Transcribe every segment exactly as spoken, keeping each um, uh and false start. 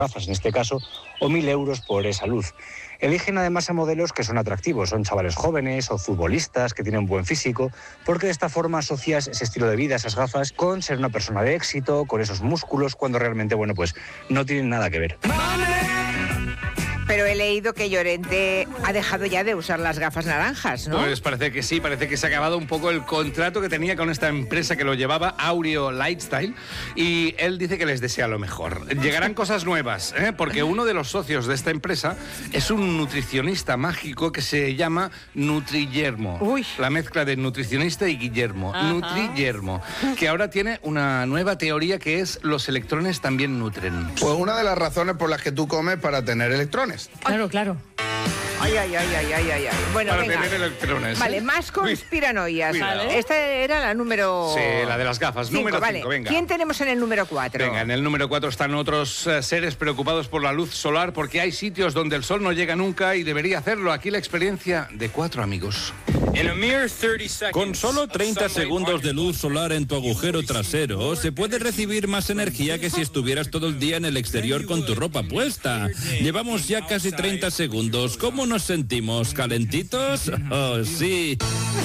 gafas en este caso, o mil euros por esa luz. Eligen además a modelos que son atractivos, son chavales jóvenes o futbolistas que tienen buen físico, porque de esta forma asocias ese estilo de vida, esas gafas, con ser una persona de éxito, con esos músculos, cuando realmente, bueno, pues no tienen nada que ver. Pero he leído que Llorente ha dejado ya de usar las gafas naranjas, ¿no? Pues parece que sí, parece que se ha acabado un poco el contrato que tenía con esta empresa que lo llevaba, Aureo Lifestyle, y él dice que les desea lo mejor. Llegarán cosas nuevas, ¿eh? Porque uno de los socios de esta empresa es un nutricionista mágico que se llama Nutriyermo. Uy. La mezcla de nutricionista y Guillermo. Ajá. Nutriyermo, que ahora tiene una nueva teoría que es los electrones también nutren. Pues una de las razones por las que tú comes para tener electrones. Claro, claro. Ay, ay, ay, ay, ay, ay. Bueno, para venga. tener electrones. Vale, ¿eh? más conspiranoias. Vale. Esta era la número... Sí, la de las gafas. Cinco, número vale. cinco, venga. ¿Quién tenemos en el número cuatro? Venga, en el número cuatro están otros uh, seres preocupados por la luz solar porque hay sitios donde el sol no llega nunca y debería hacerlo. Aquí la experiencia de cuatro amigos. Con solo treinta segundos de luz solar en tu agujero trasero, se puede recibir más energía que si estuvieras todo el día en el exterior con tu ropa puesta. Llevamos ya casi treinta segundos. ¿Cómo nos sentimos? ¿Calentitos? Oh, sí.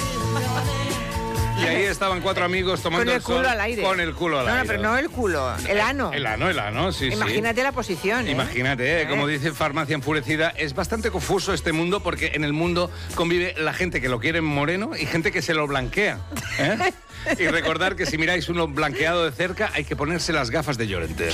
Y ahí estaban cuatro amigos tomando con el, el sol, culo al aire. Con el culo al no, aire. No, pero no el culo, el ano. El ano, el ano, sí, Imagínate sí. la posición, ¿eh? Imagínate, ¿eh? Como dice Farmacia Enfurecida, es bastante confuso este mundo porque en el mundo convive la gente que lo quiere moreno y gente que se lo blanquea, ¿eh? Y recordar que si miráis uno blanqueado de cerca hay que ponerse las gafas de Llorente.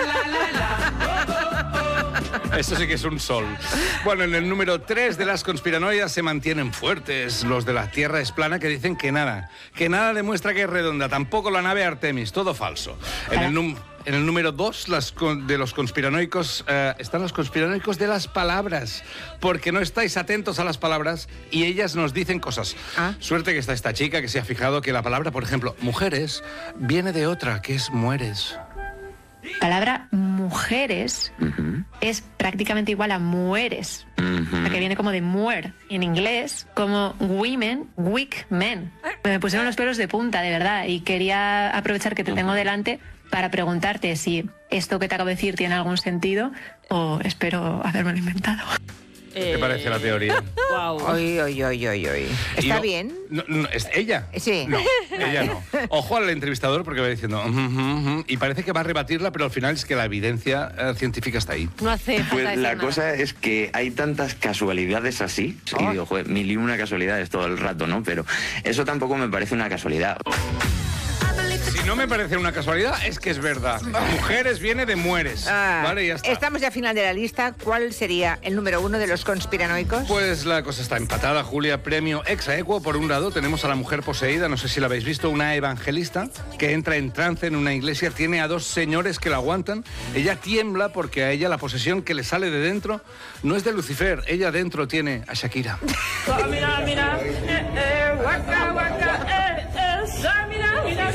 Eso sí que es un sol. Bueno, en el número tres de las conspiranoias se mantienen fuertes los de la Tierra es plana, que dicen que nada, que nada demuestra que es redonda, tampoco la nave Artemis, todo falso. En el, num en el número dos las de los conspiranoicos eh, están los conspiranoicos de las palabras, porque no estáis atentos a las palabras y ellas nos dicen cosas. ¿Ah? Suerte que está esta chica que se ha fijado que la palabra, por ejemplo, mujeres, viene de otra, que es mueres. Palabra mujeres uh-huh. es prácticamente igual a mueres, uh-huh. la que viene como de muer. En inglés, como women, weak men. Me pusieron los pelos de punta, de verdad, y quería aprovechar que te tengo delante para preguntarte si esto que te acabo de decir tiene algún sentido o espero habérmelo inventado. ¿Qué te parece la teoría? Wow. Oy, oy, oy, oy, oy. ¿Está no, bien? No, no, ¿es ella? Sí. No, ella no. Ojo al entrevistador porque va diciendo... Uh, uh, uh, y parece que va a rebatirla, pero al final es que la evidencia uh, científica está ahí. No hace falta Pues la nada. cosa es que hay tantas casualidades así. Oh. Y digo, joder, mil y una casualidades todo el rato, ¿no? Pero eso tampoco me parece una casualidad. Si no me parece una casualidad, es que es verdad. Mujeres viene de mueres. Ah, vale, ya está. Estamos ya al final de la lista. ¿Cuál sería el número uno de los conspiranoicos? Pues la cosa está empatada, Julia. Premio ex aequo. Por un lado, tenemos a la mujer poseída, no sé si la habéis visto, una evangelista que entra en trance en una iglesia, tiene a dos señores que la aguantan. Ella tiembla porque a ella la posesión que le sale de dentro no es de Lucifer. Ella dentro tiene a Shakira. Mira, mira, eh, eh, waka, waka, eh, eh, mira, mira,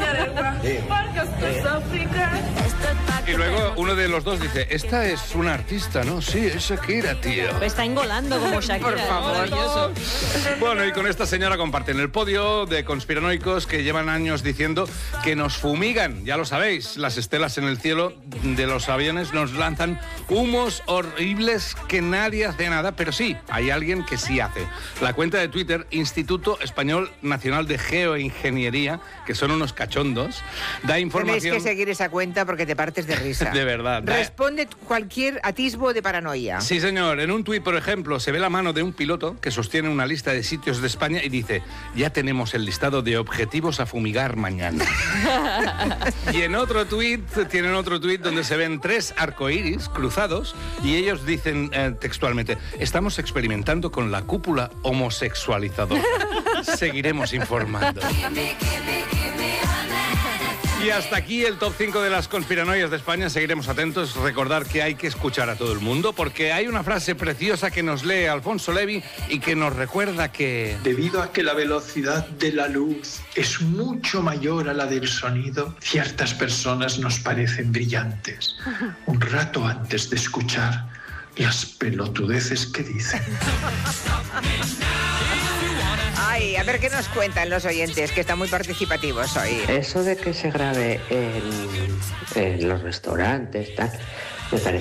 y luego uno de los dos dice, esta es una artista, ¿no? Sí, es Shakira, tío. Me está engolando como Shakira. Por favor. Bueno, y con esta señora comparten el podio de conspiranoicos que llevan años diciendo que nos fumigan. Ya lo sabéis, las estelas en el cielo de los aviones nos lanzan humos horribles que nadie hace nada, pero sí, hay alguien que sí hace. La cuenta de Twitter, Instituto Español Nacional de Geoingeniería, que son unos cachondos, da información... Tenéis que seguir esa cuenta porque te partes de risa. De verdad. Da... Responde cualquier atisbo de paranoia. Sí, señor. En un tuit, por ejemplo, se ve la mano de un piloto que sostiene una lista de sitios de España y dice, ya tenemos el listado de objetivos a fumigar mañana. Y en otro tuit, tienen otro tuit donde se ven tres arcoíris cruzados y ellos dicen eh, textualmente, estamos experimentando con la cúpula homosexualizadora. Seguiremos informando. Y hasta aquí el top cinco de las conspiranoias de España. Seguiremos atentos. Recordar que hay que escuchar a todo el mundo porque hay una frase preciosa que nos lee Alfonso Levi y que nos recuerda que... Debido a que la velocidad de la luz es mucho mayor a la del sonido, ciertas personas nos parecen brillantes un rato antes de escuchar las pelotudeces que dicen. Ay, a ver qué nos cuentan los oyentes, que están muy participativos hoy. Eso de que se grabe en, en los restaurantes, tal, Me parece